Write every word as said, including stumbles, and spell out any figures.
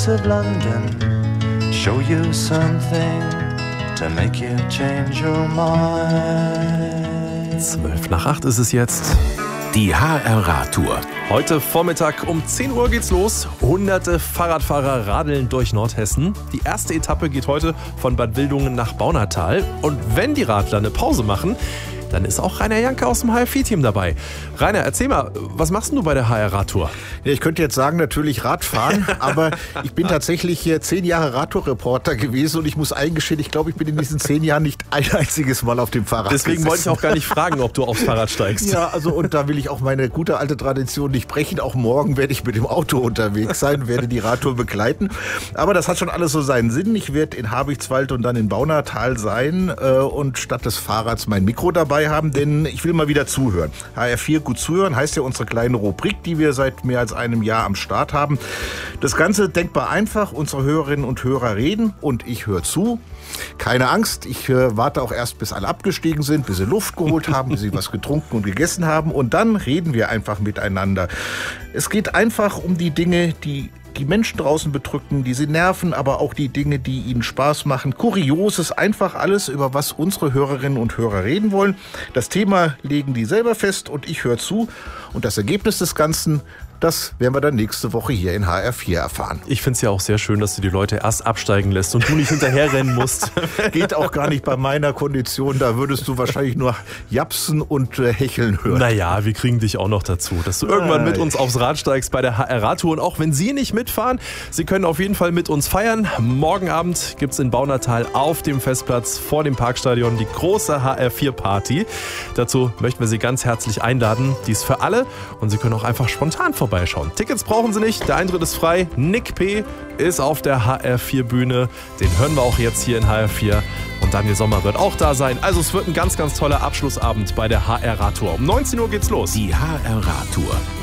of London, show you something to make you change your mind. Zwölf nach acht ist es jetzt. Die H R-Radtour. Heute Vormittag um zehn Uhr geht's los. Hunderte Fahrradfahrer radeln durch Nordhessen. Die erste Etappe geht heute von Bad Wildungen nach Baunatal. Und wenn die Radler eine Pause machen, dann ist auch Rainer Janke aus dem H R vier Team dabei. Rainer, erzähl mal, was machst du bei der H R-Radtour? Ja, ich könnte jetzt sagen, natürlich Radfahren, aber ich bin tatsächlich hier zehn Jahre Radtour-Reporter gewesen und ich muss eingestehen, ich glaube, ich bin in diesen zehn Jahren nicht ein einziges Mal auf dem Fahrrad Deswegen gesessen. wollte ich auch gar nicht fragen, ob du aufs Fahrrad steigst. Ja, also und da will ich auch meine gute alte Tradition nicht brechen. Auch morgen werde ich mit dem Auto unterwegs sein, werde die Radtour begleiten. Aber das hat schon alles so seinen Sinn. Ich werde in Habichtswald und dann in Baunatal sein äh, und statt des Fahrrads mein Mikro dabei haben, denn ich will mal wieder zuhören. H R vier gut zuhören heißt ja unsere kleine Rubrik, die wir seit mehr als einem Jahr am Start haben. Das Ganze denkbar einfach. Unsere Hörerinnen und Hörer reden und ich höre zu. Keine Angst, ich äh, warte auch erst, bis alle abgestiegen sind, bis sie Luft geholt haben, bis sie was getrunken und gegessen haben und dann reden wir einfach miteinander. Es geht einfach um die Dinge, die die Menschen draußen bedrücken, die sie nerven, aber auch die Dinge, die ihnen Spaß machen. Kurioses, einfach alles, über was unsere Hörerinnen und Hörer reden wollen. Das Thema legen die selber fest und ich höre zu. Und das Ergebnis des Ganzen, das werden wir dann nächste Woche hier in H R vier erfahren. Ich finde es ja auch sehr schön, dass du die Leute erst absteigen lässt und du nicht hinterherrennen musst. Geht auch gar nicht bei meiner Kondition. Da würdest du wahrscheinlich nur japsen und äh, hecheln hören. Naja, wir kriegen dich auch noch dazu, dass du irgendwann mit uns aufs Rad steigst bei der H R-Radtour. Und auch wenn Sie nicht mitfahren, Sie können auf jeden Fall mit uns feiern. Morgen Abend gibt es in Baunatal auf dem Festplatz vor dem Parkstadion die große H R vier Party. Dazu möchten wir Sie ganz herzlich einladen. Die ist für alle und Sie können auch einfach spontan vorbeischauen. Tickets brauchen Sie nicht, der Eintritt ist frei. Nick P. ist auf der H R vier Bühne. Den hören wir auch jetzt hier in H R vier. Und Daniel Sommer wird auch da sein. Also es wird ein ganz, ganz toller Abschlussabend bei der H R-Radtour. Um neunzehn Uhr geht's los. Die H R-Radtour.